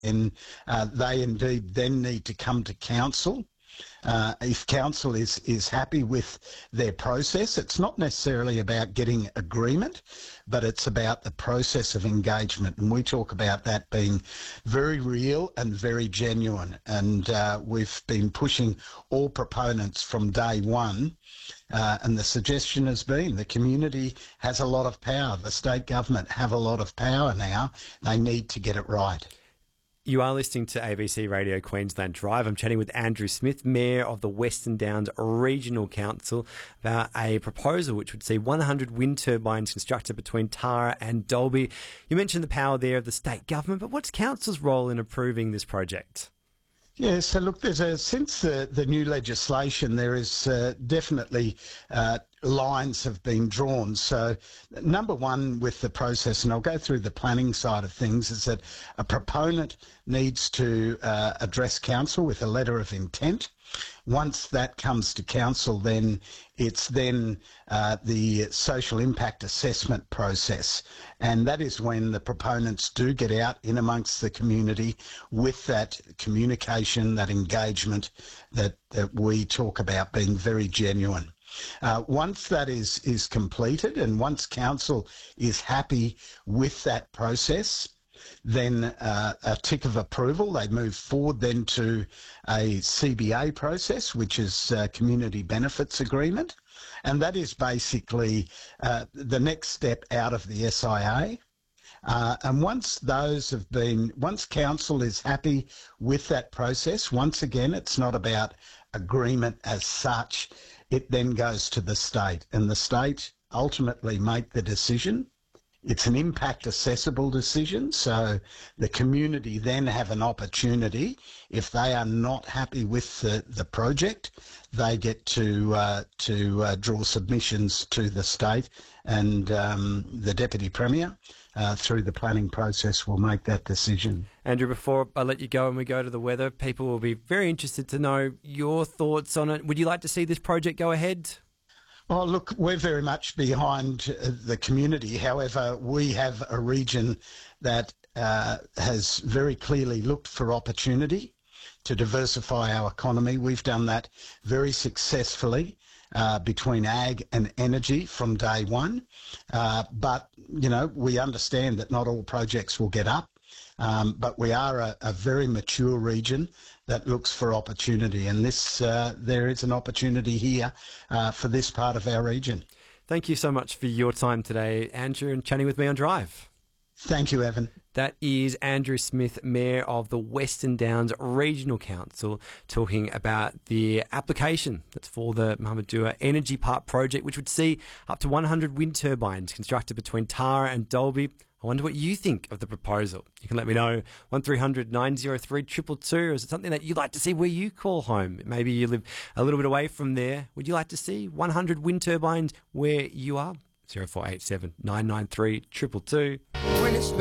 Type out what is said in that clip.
then they indeed then need to come to council. If council is happy with their process, it's not necessarily about getting agreement, but it's about the process of engagement. And we talk about that being very real and very genuine. And we've been pushing all proponents from day one. And the suggestion has been the community has a lot of power. The state government have a lot of power now. They need to get it right. You are listening to ABC Radio Queensland Drive. I'm chatting with Andrew Smith, Mayor of the Western Downs Regional Council, about a proposal which would see 100 wind turbines constructed between Tara and Dalby. You mentioned the power there of the state government, but what's council's role in approving this project? Yeah, so look, since the new legislation, there is definitely lines have been drawn. So number one with the process, and I'll go through the planning side of things, is that a proponent needs to address council with a letter of intent. Once that comes to council, then it's the social impact assessment process. And that is when the proponents do get out in amongst the community with that communication, that engagement that we talk about being very genuine. Once that is completed and once council is happy with that process, then a tick of approval, they move forward then to a CBA process, which is Community Benefits Agreement. And that is basically the next step out of the SIA. And once council is happy with that process, once again, it's not about agreement as such, it then goes to the state, and the state ultimately make the decision. It's an impact accessible decision, so the community then have an opportunity. If they are not happy with the project, they get to draw submissions to the state, and the Deputy Premier, through the planning process, will make that decision. Andrew, before I let you go and we go to the weather, people will be very interested to know your thoughts on it. Would you like to see this project go ahead? Oh, look, we're very much behind the community. However, we have a region that has very clearly looked for opportunity to diversify our economy. We've done that very successfully between ag and energy from day one. But, you know, we understand that not all projects will get up. But we are a very mature region that looks for opportunity, and there is an opportunity here for this part of our region. Thank you so much for your time today, Andrew, and chatting with me on Drive. Thank you, Evan. That is Andrew Smith, Mayor of the Western Downs Regional Council, talking about the application that's for the Mamadua Energy Park project, which would see up to 100 wind turbines constructed between Tara and Dalby. I wonder what you think of the proposal. You can let me know, 1300 903 222, or is it something that you'd like to see where you call home? Maybe you live a little bit away from there. Would you like to see 100 wind turbines where you are? 0487 993 222.